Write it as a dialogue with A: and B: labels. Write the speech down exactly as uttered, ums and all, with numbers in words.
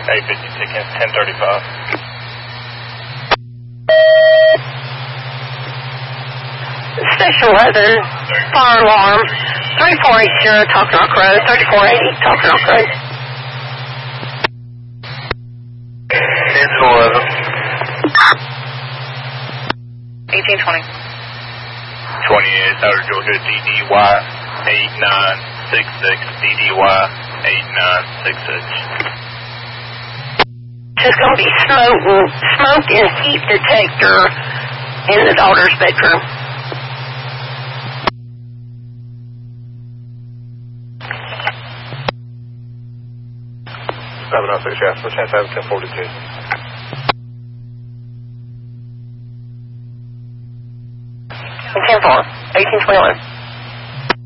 A: eight fifty ticket, ten thirty-five.
B: Station eleven, fire alarm, thirty-four eighty, Talk Knock Road, thirty-four eighty, Talk Knock Road.
A: ten eleven.
B: eighteen twenty.
A: twenty-eight, South Georgia, D D Y eight nine six six, D D Y eight nine six six.
B: There's going to be smoke and, smoke and heat detector in the daughter's bedroom.
A: seven oh six, yes, ten seven, ten forty-two.
B: ten four, eighteen twenty-one.